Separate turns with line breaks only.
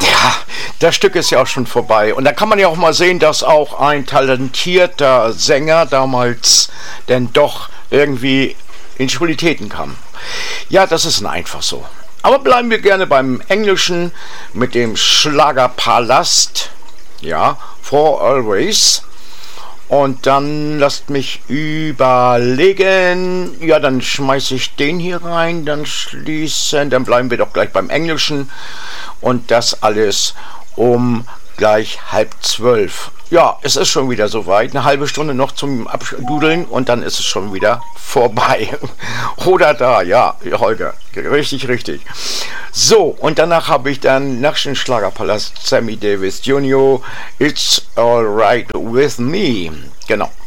Ja, das Stück ist ja auch schon vorbei. Und da kann man ja auch mal sehen, dass auch ein talentierter Sänger damals denn doch irgendwie in Schwulitäten kam. Ja, das ist einfach so. Aber bleiben wir gerne beim Englischen mit dem Schlagerpalast. Ja, For Always. Und dann lasst mich überlegen. Ja, dann schmeiße ich den hier rein, dann schließen. Dann bleiben wir doch gleich beim Englischen. Und das alles um gleich 11:30. Ja, es ist schon wieder soweit. Eine halbe Stunde noch zum Abdudeln und dann ist es schon wieder vorbei. Oder da, ja, Holger. Richtig, richtig. So, und danach habe ich dann nach dem Schlagerpalast Sammy Davis Jr. It's Alright With Me. Genau.